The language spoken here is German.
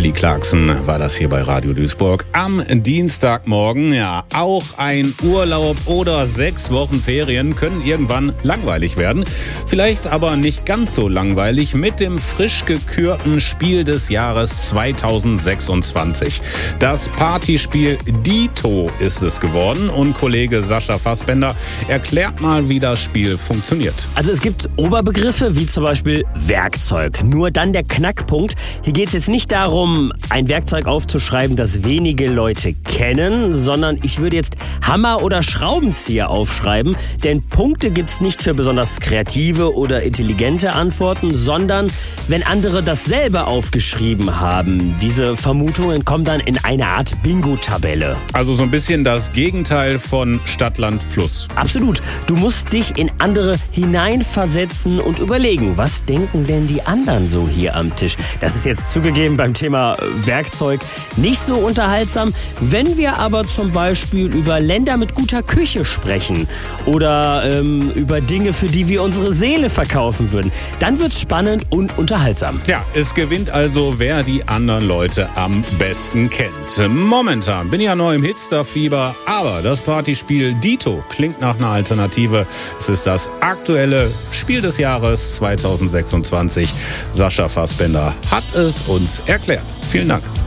Kelly Clarkson war das hier bei Radio Duisburg am Dienstagmorgen. Ja, auch ein Urlaub oder 6 Wochen Ferien können irgendwann langweilig werden. Vielleicht aber nicht ganz so langweilig mit dem frisch gekürten Spiel des Jahres 2026. Das Partyspiel Dito ist es geworden und Kollege Sascha Fassbender erklärt mal, wie das Spiel funktioniert. Also es gibt Oberbegriffe wie zum Beispiel Werkzeug. Nur dann der Knackpunkt. Hier geht es jetzt nicht darum, ein Werkzeug aufzuschreiben, das wenige Leute kennen, sondern ich würde jetzt Hammer oder Schraubenzieher aufschreiben, denn Punkte gibt's nicht für besonders kreative oder intelligente Antworten, sondern wenn andere dasselbe aufgeschrieben haben. Diese Vermutungen kommen dann in eine Art Bingo-Tabelle. Also so ein bisschen das Gegenteil von Stadt, Land, Fluss. Absolut. Du musst dich in andere hineinversetzen und überlegen, was denken denn die anderen so hier am Tisch? Das ist jetzt zugegeben beim Thema Werkzeug nicht so unterhaltsam. Wenn wir aber zum Beispiel über Länder mit guter Küche sprechen oder über Dinge, für die wir unsere Seele verkaufen würden, dann wird's spannend und unterhaltsam. Ja, es gewinnt also, wer die anderen Leute am besten kennt. Momentan bin ich ja noch im Hipster-Fieber, aber das Partyspiel Dito klingt nach einer Alternative. Es ist das aktuelle Spiel des Jahres 2026. Sascha Fassbender hat es uns erklärt. Vielen Dank.